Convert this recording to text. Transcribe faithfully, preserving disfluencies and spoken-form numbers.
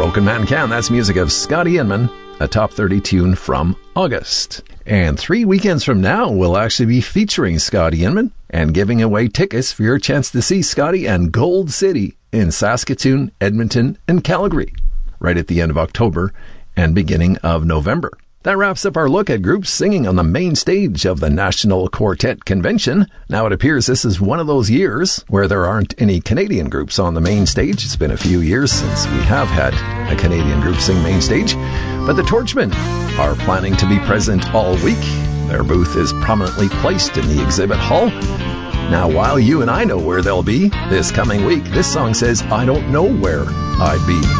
Broken Man Can. That's music of Scotty Inman, a top thirty tune from August. And three weekends from now, we'll actually be featuring Scotty Inman and giving away tickets for your chance to see Scotty and Gold City in Saskatoon, Edmonton, and Calgary, right at the end of October and beginning of November. That wraps up our look at groups singing on the main stage of the National Quartet Convention. Now it appears this is one of those years where there aren't any Canadian groups on the main stage. It's been a few years since we have had a Canadian group sing main stage. But the Torchmen are planning to be present all week. Their booth is prominently placed in the exhibit hall. Now, while you and I know where they'll be this coming week, this song says, I don't know where I'd be.